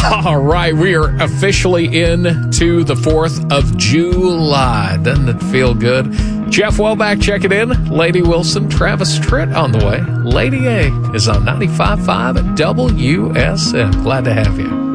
All right, we are officially into the 4th of July. Doesn't it feel good? Jeff Welback checking in. Lady Wilson, Travis Tritt on the way. Lady A is on 95.5 WSM. Glad to have you.